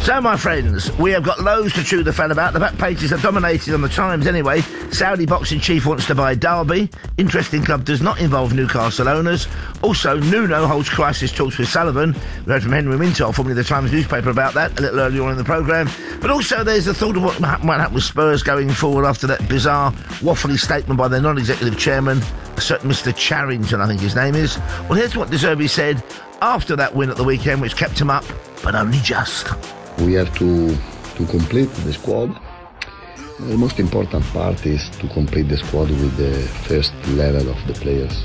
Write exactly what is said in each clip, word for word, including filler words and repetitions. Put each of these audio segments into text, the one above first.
So, my friends, we have got loads to chew the fat about. The back pages are dominated on the Times anyway. Saudi boxing chief wants to buy Derby. Interesting club does not involve Newcastle owners. Also, Nuno holds crisis talks with Sullivan. We heard from Henry Minto, formerly the Times newspaper, about that a little earlier on in the programme. But also, there's the thought of what might happen with Spurs going forward after that bizarre, waffly statement by their non-executive chairman, a certain Mister Charrington, I think his name is. Well, here's what De Zerbi said after that win at the weekend, which kept him up, but only just. We have to to complete the squad. The most important part is to complete the squad with the first level of the players.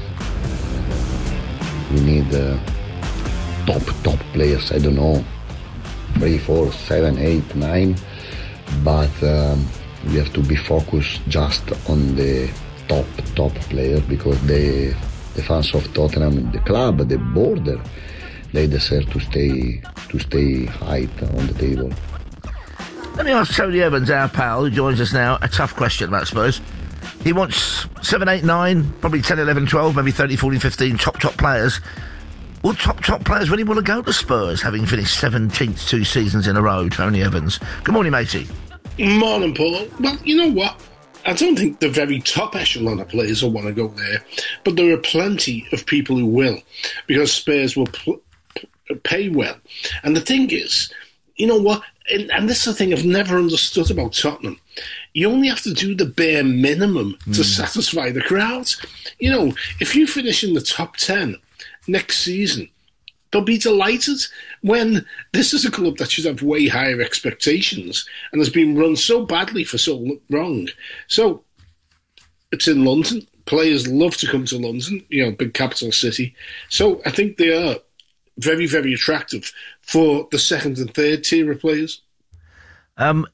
We need uh, top, top players, I don't know, three, four, seven, eight, nine, but um, we have to be focused just on the top, top players, because the, the fans of Tottenham, the club, the border, they deserve to stay to stay high on the table. Let me ask Tony Evans, our pal, who joins us now, a tough question about Spurs. He wants seven, eight, nine, probably ten, eleven, twelve, maybe thirteen, fourteen, fifteen top, top players. Will top, top players really want to go to Spurs, having finished seventeenth two seasons in a row, Tony Evans? Good morning, matey. Morning, Paul. Well, you know what? I don't think the very top echelon of players will want to go there, but there are plenty of people who will, because Spurs will pl- pay well. And the thing is, you know what, and, and this is the thing I've never understood about Tottenham. You only have to do the bare minimum mm. to satisfy the crowds. You know, if you finish in the top ten next season, they'll be delighted, when this is a club that should have way higher expectations and has been run so badly for so long. So it's in London. Players love to come to London, you know, big capital city. So I think they are very, very attractive for the second and third tier of players. Um,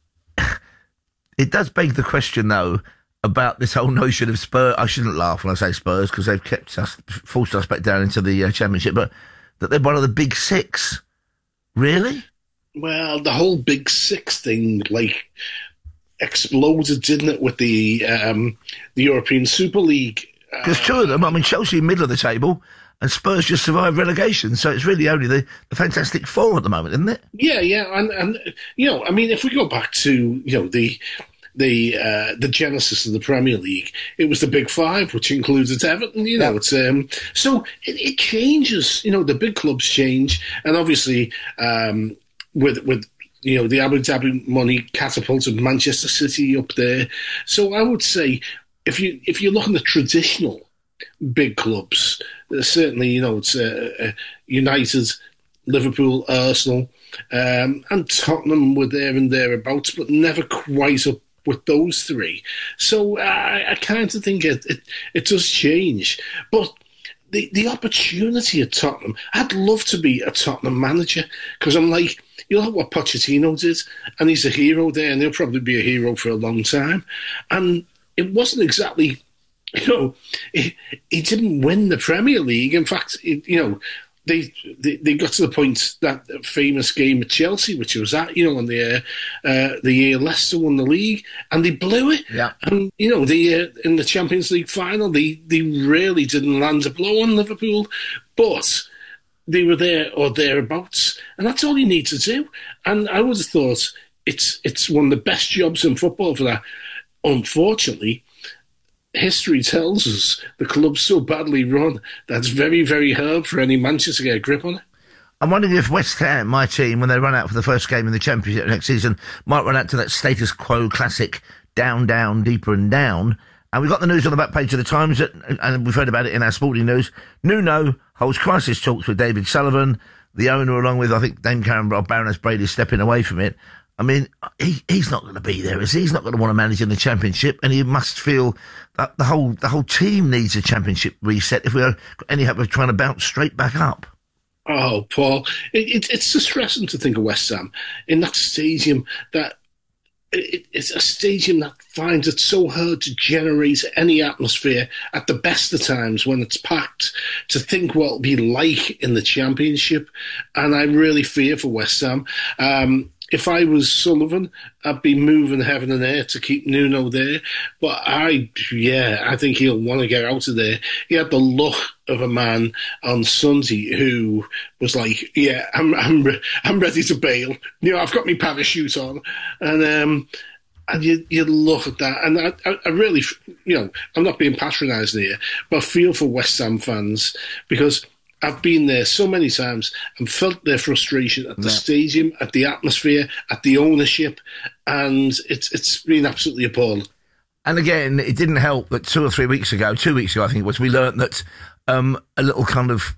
it does beg the question, though, about this whole notion of Spurs. I shouldn't laugh when I say Spurs, because they've kept us, forced us back down into the uh, Championship, but that they're one of the big six. Really? Well, the whole big six thing, like, exploded, didn't it, with the um, the European Super League? There's uh, two of them. I mean, Chelsea middle of the table, and Spurs just survived relegation, so it's really only the, the Fantastic Four at the moment, isn't it? Yeah, yeah, and, and you know, I mean, if we go back to, you know, the the uh, the genesis of the Premier League, it was the Big Five, which included Everton. You know, yeah. it's um, so it, it changes. You know, the big clubs change, and obviously um, with with. You know, the Abu Dhabi money catapulted Manchester City up there. So I would say, if you if you look at the traditional big clubs, uh, certainly, you know, it's uh, uh, United, Liverpool, Arsenal, um, and Tottenham were there and thereabouts, but never quite up with those three. So I, I kind of think it, it it does change, but. The the opportunity at Tottenham, I'd love to be a Tottenham manager, because I'm like, you know what Pochettino did, and he's a hero there, and he'll probably be a hero for a long time. And it wasn't exactly, you know, he, he didn't win the Premier League. In fact, it, you know, they, they they got to the point, that famous game at Chelsea, which was at, you know, on the uh, uh, the year Leicester won the league, and they blew it. Yeah. And you know, the uh, in the Champions League final, they they really didn't land a blow on Liverpool, but they were there or thereabouts, and that's all you need to do. And I would have thought it's it's one of the best jobs in football for that. Unfortunately, history tells us the club's so badly run that's very, very hard for any manager to get a grip on it. I'm wondering if West Ham, my team, when they run out for the first game in the Championship next season, might run out to that status quo classic, down, down, deeper and down. And we've got the news on the back page of the Times, that, and we've heard about it in our sporting news. Nuno holds crisis talks with David Sullivan, the owner, along with, I think, Dame Karen or Baroness Brady, stepping away from it. I mean, he, he's not going to be there, is he? He's not going to want to manage in the Championship, and he must feel that the whole the whole team needs a Championship reset if we're any hope of trying to bounce straight back up. Oh, Paul, it, it, it's distressing to think of West Ham in that stadium that it, it's a stadium that finds it so hard to generate any atmosphere at the best of times when it's packed, to think what it'll be like in the Championship. And I really fear for West Ham. Um, if I was Sullivan, I'd be moving heaven and earth to keep Nuno there. But I, yeah, I think he'll want to get out of there. He had the look of a man on Sunday who was like, yeah, I'm, I'm, re- I'm ready to bail. You know, I've got my parachute on. And, um, and you, you look at that, and I, I, I really, you know, I'm not being patronising here, but I feel for West Ham fans because I've been there so many times and felt their frustration at the yeah. stadium, at the atmosphere, at the ownership, and it's it's been absolutely appalling. And again, it didn't help that two or three weeks ago, two weeks ago I think it was, we learnt that um, a little kind of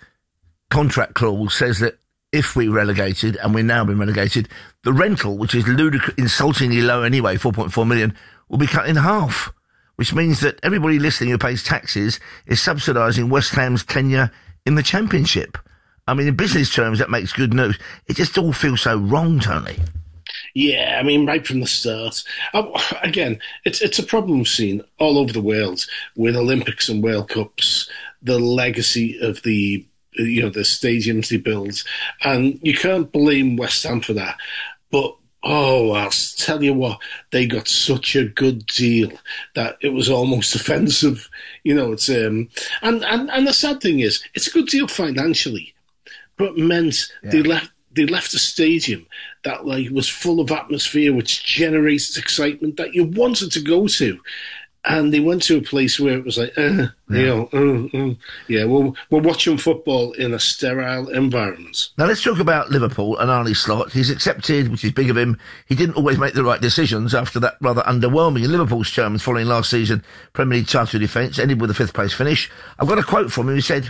contract clause says that if we relegated, and we're now been relegated, the rental, which is ludic- insultingly low anyway, four point four million, will be cut in half, which means that everybody listening who pays taxes is subsidising West Ham's tenure in the Championship. I mean, in business terms, that makes good news. It just all feels so wrong, Tony. Yeah, I mean, right from the start. Uh, again, it's it's a problem we've seen all over the world with Olympics and World Cups, the legacy of the you know, the stadiums they build. And you can't blame West Ham for that. But, oh, I'll tell you what, they got such a good deal that it was almost offensive. You know, it's, um, and, and, and the sad thing is, it's a good deal financially, but it meant yeah. they left, they left a stadium that, like, was full of atmosphere, which generates excitement that you wanted to go to. And they went to a place where it was like, uh, yeah. you know, uh, uh, yeah, we're, we're watching football in a sterile environment. Now let's talk about Liverpool and Arne Slot. He's accepted, which is big of him. He didn't always make the right decisions after that rather underwhelming in Liverpool's terms following last season Premier League title defence, ended with a fifth place finish. I've got a quote from him. He said,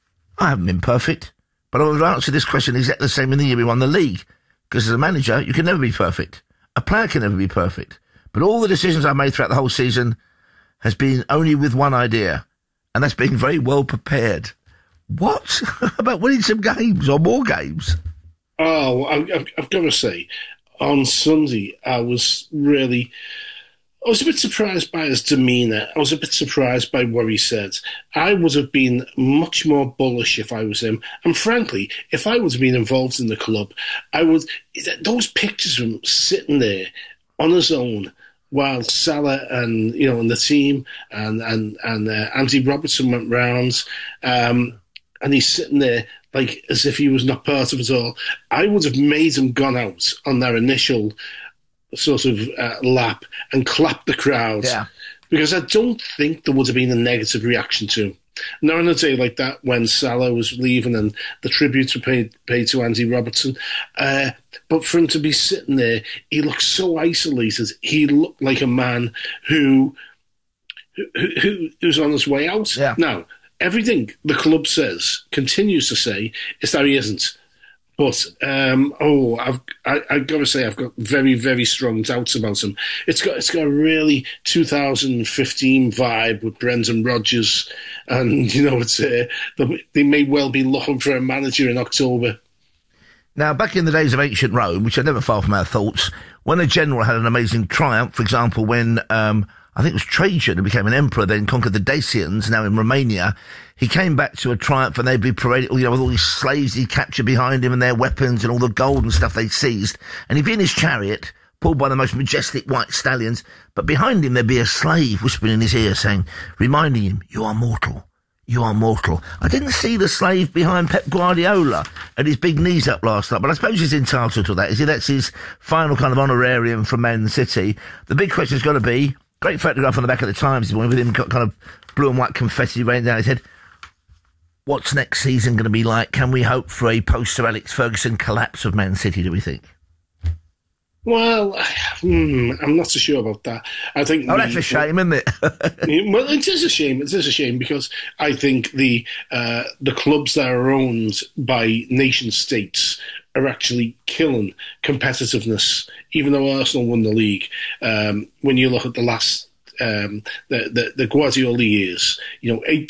I haven't been perfect, but I would answer this question exactly the same in the year we won the league. Because as a manager, you can never be perfect. A player can never be perfect. But all the decisions I've made throughout the whole season has been only with one idea, and that's being very well prepared. What about winning some games or more games? Oh, I've, I've got to say, on Sunday, I was really, I was a bit surprised by his demeanour. I was a bit surprised by what he said. I would have been much more bullish if I was him. And frankly, if I would have been involved in the club, I would, those pictures of him sitting there on his own, while Salah and you know and the team and and and uh, Andy Robertson went round, um, and he's sitting there like as if he was not part of it all. I would have made him gone out on their initial sort of uh, lap and clapped the crowd, yeah. because I don't think there would have been a negative reaction to him. Not on a day like that when Salah was leaving and the tributes were paid, paid to Andy Robertson. Uh, but for him to be sitting there, he looked so isolated. He looked like a man who, who, who who's on his way out. Yeah. Now, everything the club says, continues to say, is that he isn't. But, um, oh, I've, I, I've got to say, I've got very, very strong doubts about him. It's got, it's got a really two thousand fifteen vibe with Brendan Rodgers. And, you know, it's, uh, they may well be looking for a manager in October. Now, back in the days of ancient Rome, which are never far from our thoughts, when a general had an amazing triumph, for example, when, um, I think it was Trajan who became an emperor, then conquered the Dacians, now in Romania, he came back to a triumph and they'd be paraded, you know, with all these slaves he captured behind him and their weapons and all the gold and stuff they'd seized. And he'd be in his chariot, pulled by the most majestic white stallions, but behind him there'd be a slave whispering in his ear saying, reminding him, you are mortal. You are mortal. I didn't see the slave behind Pep Guardiola and his big knees up last night, but I suppose he's entitled to that. Is he? That's his final kind of honorarium from Man City. The big question's got to be, great photograph on the back of the Times this morning with him got kind of blue and white confetti raining down his head. What's next season going to be like? Can we hope for a post-Sir Alex Ferguson collapse of Man City, do we think? Well, hmm, I'm not so sure about that. I think. Oh, the, that's a shame, isn't it? Well, it is a shame. It is a shame because I think the uh, the clubs that are owned by nation states are actually killing competitiveness. Even though Arsenal won the league, um, when you look at the last. Um, the, the, the Guardiola years, you know, eight,